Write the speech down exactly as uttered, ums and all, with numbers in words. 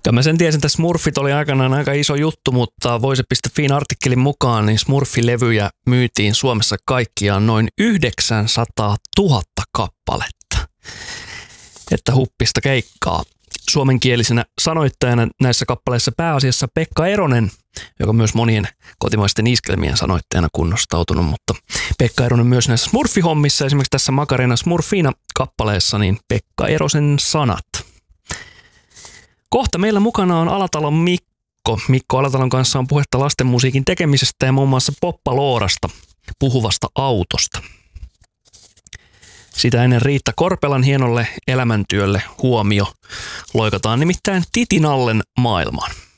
Ja mä sen tiesin, että Smurfit oli aikanaan aika iso juttu, mutta Voise piste fin artikkelin mukaan niin Smurfilevyjä myytiin Suomessa kaikkiaan noin yhdeksänsataatuhatta kappaletta. Että huppista keikkaa. Suomenkielisenä sanoittajana näissä kappaleissa pääasiassa Pekka Eronen, joka myös monien kotimaisten iskelmien sanoittajana kunnostautunut, mutta Pekka Eronen myös näissä Smurfihommissa, esimerkiksi tässä Macarena Smurfina kappaleessa, niin Pekka Erosen sanat. Kohta meillä mukana on Alatalon Mikko. Mikko Alatalon kanssa on puhetta lastenmusiikin tekemisestä ja muun muassa Poppaloorasta, puhuvasta autosta. Sitä ennen Riitta Korpelan hienolle elämäntyölle huomio. Loikataan nimittäin Titinallen maailmaan.